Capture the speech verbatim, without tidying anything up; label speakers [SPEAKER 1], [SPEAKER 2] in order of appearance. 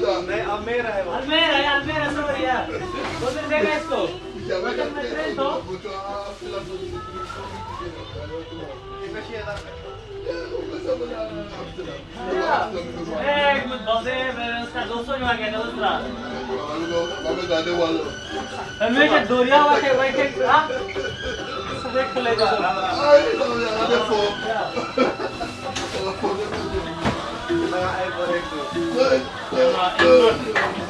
[SPEAKER 1] नहीं Almera है वो
[SPEAKER 2] Almera है Almera sorry यार दो दिन देगा इसको
[SPEAKER 3] Ya me
[SPEAKER 2] Bacak में ट्रेन तो
[SPEAKER 3] mucho a la
[SPEAKER 1] कशी येतात
[SPEAKER 2] Eh, good boss eh, उसका दो सौ में आ गया दूसरा हमें जो दोरिया हुआ के वही के हाँ देख ले जा
[SPEAKER 1] Mga ay correcto